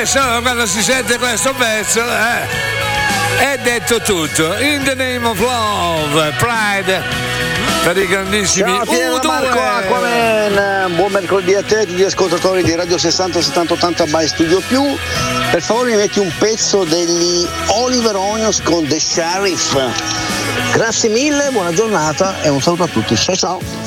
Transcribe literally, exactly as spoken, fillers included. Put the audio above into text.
solo quando si sente questo pezzo, eh, è detto tutto. In the name of love, Pride, per i grandissimi Ciao, Piero U due. Marco Aquaman, buon mercoledì a te, tutti gli ascoltatori di Radio sessanta settanta ottanta by Studio Più. Per favore mi metti un pezzo degli Oliver Onions con The Sheriff. Grazie mille, buona giornata e un saluto a tutti. Ciao ciao.